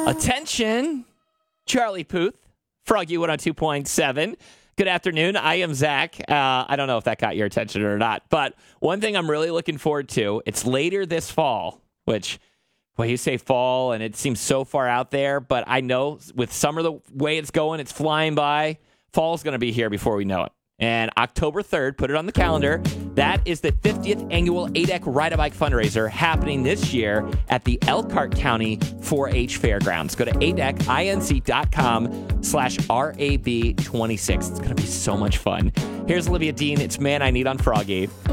Attention, Charlie Puth, Froggy 102.7. Good afternoon. I am Zach. I don't know if that got your attention or not, but one thing I'm really looking forward to, it's later this fall, which, well, you say fall and it seems so far out there, but I know with summer the way it's going, it's flying by. Fall's going to be here before we know it. And October 3rd, put it on the calendar, that is the 50th annual ADEC Ride-A-Bike fundraiser happening this year at the Elkhart County 4-H Fairgrounds. Go to adecinc.com/RAB26. It's going to be so much fun. Here's Olivia Dean. It's Man I Need on Froggy.